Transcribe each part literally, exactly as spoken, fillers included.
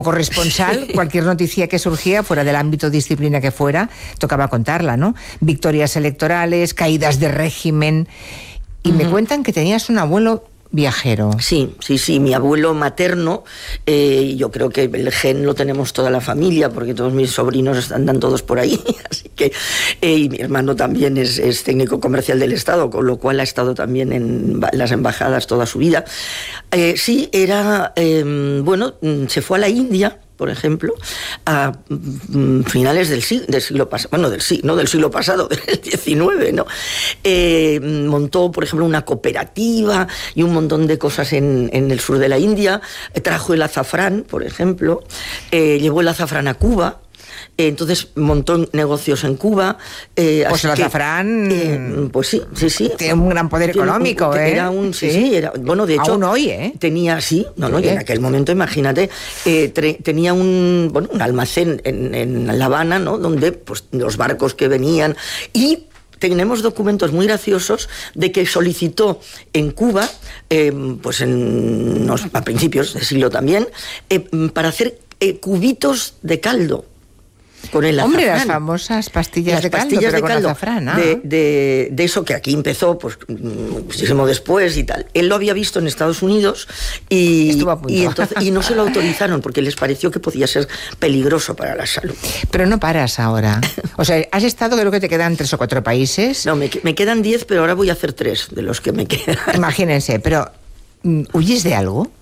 corresponsal, cualquier noticia que surgía, fuera del ámbito de disciplina que fuera, tocaba contarla, ¿no? Victorias electorales, caídas de régimen. Y uh-huh. me cuentan que tenías un abuelo viajero. Sí, sí, sí, mi abuelo materno, eh, yo creo que el gen lo tenemos toda la familia, porque todos mis sobrinos andan todos por ahí, así que, eh, y mi hermano también es, es técnico comercial del Estado, con lo cual ha estado también en las embajadas toda su vida. Eh, sí, era, eh, bueno, se fue a la India, por ejemplo, a finales del siglo, del siglo pasado, bueno, del siglo, no del siglo pasado, del diecinueve, ¿no? Eh, montó, por ejemplo, una cooperativa y un montón de cosas en, en el sur de la India. Trajo el azafrán, por ejemplo, eh, llevó el azafrán a Cuba. Entonces montó negocios en Cuba. Eh, pues el azafrán. Eh, pues sí, sí, sí. Tiene un gran poder económico, un, ¿eh? Era un, sí, sí, era, bueno, de hecho. Aún hoy, ¿eh? Tenía, sí, no, no, sí. y en aquel momento, imagínate, eh, tre, tenía un, bueno, un almacén en, en La Habana, ¿no? Donde, pues, los barcos que venían. Y tenemos documentos muy graciosos de que solicitó en Cuba, eh, pues en, no, a principios del siglo también, eh, para hacer eh, cubitos de caldo. Con el Hombre, azafrán. las famosas pastillas las de caldo, pastillas pero de con caldo, azafrán, ¿ah? de, de, de eso que aquí empezó, pues muchísimo después y tal. Él lo había visto en Estados Unidos y, y, entonces, y no se lo autorizaron porque les pareció que podía ser peligroso para la salud. Pero no paras ahora. O sea, has estado, creo que te quedan tres o cuatro países. No, me, me quedan diez, pero ahora voy a hacer tres de los que me quedan. Imagínense, pero ¿huyes de algo?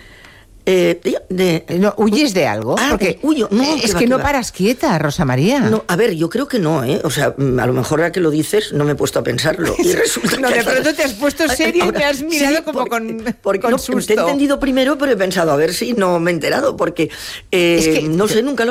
Eh, de, no, ¿huyes de algo? Ah, porque huyo. No, es que, que va, no que paras quieta, Rosa María. No, a ver, yo creo que no, ¿eh? O sea, a lo mejor ahora que lo dices no me he puesto a pensarlo. Y resulta no, que de pronto te has puesto serio y me has mirado sí, como porque, con, porque con no, susto. Te he entendido primero, pero he pensado, a ver si no me he enterado, porque eh, es que, no sé, nunca lo